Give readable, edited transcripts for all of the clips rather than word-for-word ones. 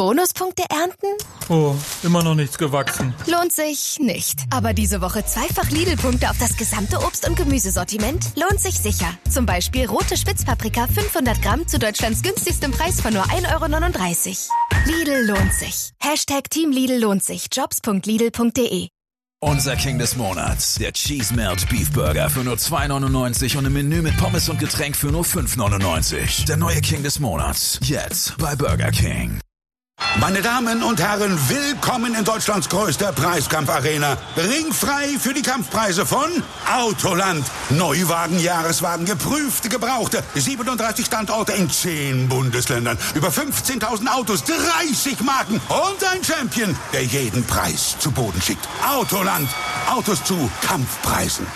Bonuspunkte ernten? Oh, immer noch nichts gewachsen. Lohnt sich nicht. Aber diese Woche zweifach Lidl-Punkte auf das gesamte Obst- und Gemüsesortiment lohnt sich sicher. Zum Beispiel rote Spitzpaprika 500 Gramm zu Deutschlands günstigstem Preis von nur 1,39 €. Lidl lohnt sich. Team Lidl lohnt sich. Jobs.lidl.de. Unser King des Monats, der Cheese Melt Beef Burger für nur 2,99 € und im Menü mit Pommes und Getränk für nur 5,99 €. Der neue King des Monats, jetzt bei Burger King. Meine Damen und Herren, willkommen in Deutschlands größter Preiskampfarena. Ringfrei für die Kampfpreise von Autoland. Neuwagen, Jahreswagen, geprüfte, gebrauchte. 37 Standorte in 10 Bundesländern. Über 15.000 Autos, 30 Marken und ein Champion, der jeden Preis zu Boden schickt. Autoland. Autos zu Kampfpreisen.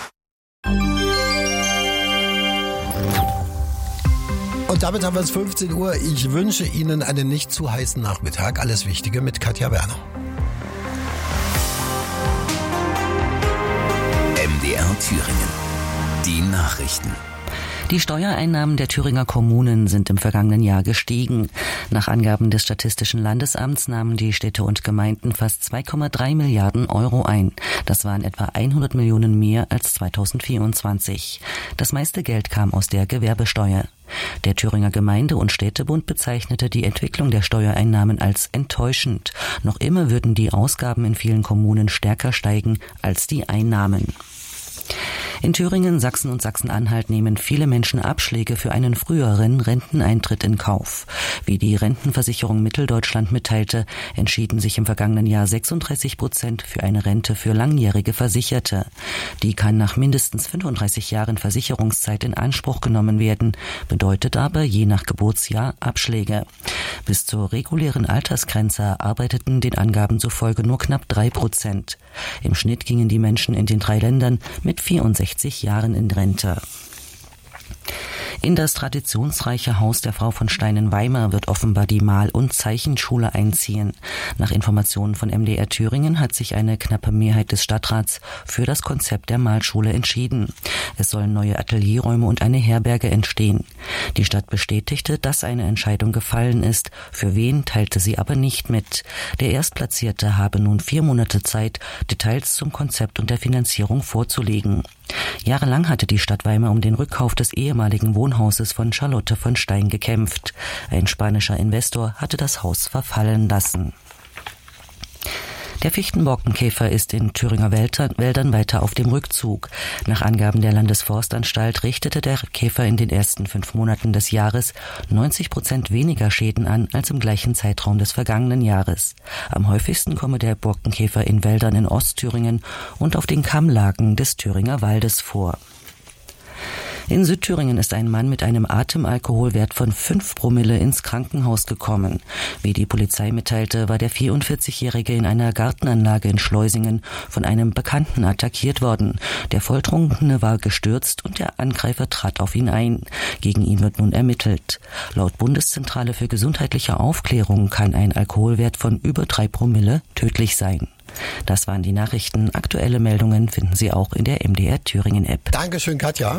Und damit haben wir es 15 Uhr. Ich wünsche Ihnen einen nicht zu heißen Nachmittag. Alles Wichtige mit Katja Werner. MDR Thüringen. Die Nachrichten. Die Steuereinnahmen der Thüringer Kommunen sind im vergangenen Jahr gestiegen. Nach Angaben des Statistischen Landesamts nahmen die Städte und Gemeinden fast 2,3 Milliarden € ein. Das waren etwa 100 Millionen mehr als 2024. Das meiste Geld kam aus der Gewerbesteuer. Der Thüringer Gemeinde- und Städtebund bezeichnete die Entwicklung der Steuereinnahmen als enttäuschend. Noch immer würden die Ausgaben in vielen Kommunen stärker steigen als die Einnahmen. In Thüringen, Sachsen und Sachsen-Anhalt nehmen viele Menschen Abschläge für einen früheren Renteneintritt in Kauf. Wie die Rentenversicherung Mitteldeutschland mitteilte, entschieden sich im vergangenen Jahr 36% für eine Rente für langjährige Versicherte. Die kann nach mindestens 35 Jahren Versicherungszeit in Anspruch genommen werden, bedeutet aber je nach Geburtsjahr Abschläge. Bis zur regulären Altersgrenze arbeiteten den Angaben zufolge nur knapp 3%. Im Schnitt gingen die Menschen in den 3 Ländern mit 64 Jahren in Rente. In das traditionsreiche Haus der Frau von Stein in Weimar wird offenbar die Mal- und Zeichenschule einziehen. Nach Informationen von MDR Thüringen hat sich eine knappe Mehrheit des Stadtrats für das Konzept der Malschule entschieden. Es sollen neue Atelierräume und eine Herberge entstehen. Die Stadt bestätigte, dass eine Entscheidung gefallen ist. Für wen teilte sie aber nicht mit. Der Erstplatzierte habe nun 4 Monate Zeit, Details zum Konzept und der Finanzierung vorzulegen. Jahrelang hatte die Stadt Weimar um den Rückkauf des ehemaligen Wohnhauses von Charlotte von Stein gekämpft. Ein spanischer Investor hatte das Haus verfallen lassen. Der Fichtenborkenkäfer ist in Thüringer Wäldern weiter auf dem Rückzug. Nach Angaben der Landesforstanstalt richtete der Käfer in den ersten 5 Monaten des Jahres 90% weniger Schäden an als im gleichen Zeitraum des vergangenen Jahres. Am häufigsten komme der Borkenkäfer in Wäldern in Ostthüringen und auf den Kammlagen des Thüringer Waldes vor. In Südthüringen ist ein Mann mit einem Atemalkoholwert von 5 Promille ins Krankenhaus gekommen. Wie die Polizei mitteilte, war der 44-Jährige in einer Gartenanlage in Schleusingen von einem Bekannten attackiert worden. Der Volltrunkene war gestürzt und der Angreifer trat auf ihn ein. Gegen ihn wird nun ermittelt. Laut Bundeszentrale für gesundheitliche Aufklärung kann ein Alkoholwert von über 3 Promille tödlich sein. Das waren die Nachrichten. Aktuelle Meldungen finden Sie auch in der MDR Thüringen App. Dankeschön, Katja.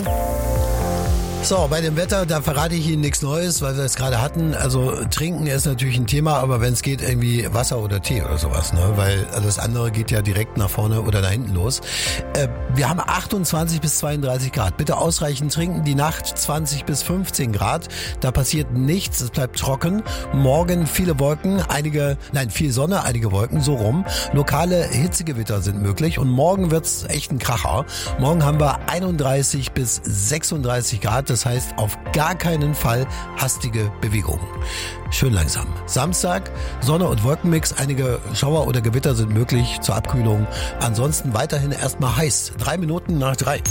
So, bei dem Wetter, da verrate ich Ihnen nichts Neues, weil wir es gerade hatten. Also trinken ist natürlich ein Thema, aber wenn es geht, irgendwie Wasser oder Tee oder sowas, ne? Weil alles andere geht ja direkt nach vorne oder nach hinten los. Wir haben 28 bis 32 Grad. Bitte ausreichend trinken. Die Nacht 20 bis 15 Grad. Da passiert nichts, es bleibt trocken. Morgen viele Wolken, viel Sonne, einige Wolken, so rum. Lokale Hitzegewitter sind möglich und morgen wird's echt ein Kracher. Morgen haben wir 31 bis 36 Grad. Das heißt, auf gar keinen Fall hastige Bewegungen. Schön langsam. Samstag, Sonne und Wolkenmix. Einige Schauer oder Gewitter sind möglich zur Abkühlung. Ansonsten weiterhin erstmal heiß. 3 Minuten nach 3.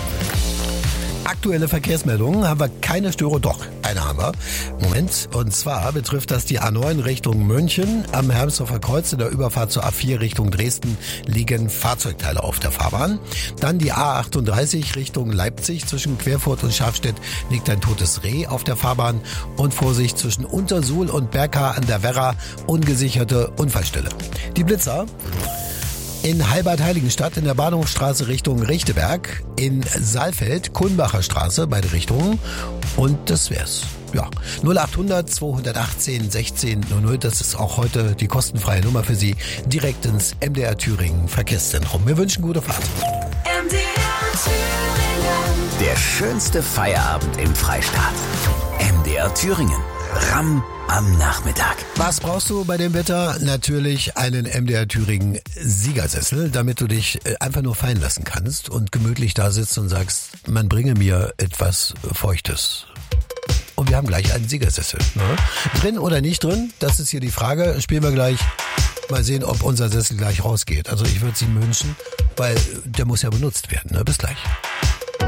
Aktuelle Verkehrsmeldungen haben wir keine Störung. Doch, eine haben wir. Moment. Und zwar betrifft das die A9 Richtung München. Am Hermsdorfer Kreuz in der Überfahrt zur A4 Richtung Dresden liegen Fahrzeugteile auf der Fahrbahn. Dann die A38 Richtung Leipzig. Zwischen Querfurt und Schafstedt liegt ein totes Reh auf der Fahrbahn. Und Vorsicht zwischen Untersuhl und Berka an der Werra. Ungesicherte Unfallstelle. Die Blitzer. In Heilbad-Heiligenstadt in der Bahnhofstraße Richtung Richteberg, in Saalfeld, Kulmbacher Straße, beide Richtungen. Und das wär's. Ja, 0800 218 16 00, das ist auch heute die kostenfreie Nummer für Sie, direkt ins MDR Thüringen Verkehrszentrum. Wir wünschen gute Fahrt. MDR Thüringen. Der schönste Feierabend im Freistaat. MDR Thüringen. Ramm am Nachmittag. Was brauchst du bei dem Wetter? Natürlich einen MDR Thüringen Siegersessel, damit du dich einfach nur fallen lassen kannst und gemütlich da sitzt und sagst, man bringe mir etwas Feuchtes. Und wir haben gleich einen Siegersessel. Ne? Drin oder nicht drin, das ist hier die Frage. Spielen wir gleich. Mal sehen, ob unser Sessel gleich rausgeht. Also ich würde es Ihnen wünschen, weil der muss ja benutzt werden. Ne? Bis gleich.